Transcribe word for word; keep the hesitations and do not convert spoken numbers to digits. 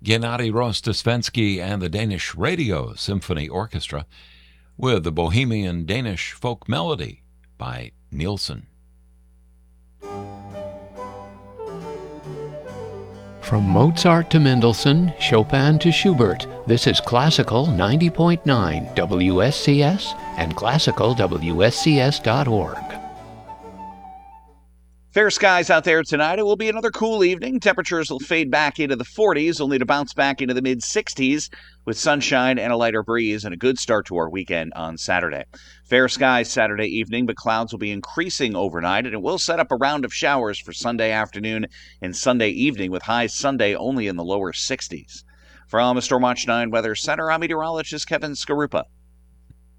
Gennady Rostosvensky and the Danish Radio Symphony Orchestra with the Bohemian Danish Folk Melody by Nielsen. From Mozart to Mendelssohn, Chopin to Schubert, this is Classical ninety point nine W S C S and classical W S C S dot org. Fair skies out there tonight. It will be another cool evening. Temperatures will fade back into the forties, only to bounce back into the mid-sixties with sunshine and a lighter breeze and a good start to our weekend on Saturday. Fair skies Saturday evening, but clouds will be increasing overnight, and it will set up a round of showers for Sunday afternoon and Sunday evening with highs Sunday only in the lower sixties. From the Stormwatch nine Weather Center, I'm meteorologist Kevin Skarupa.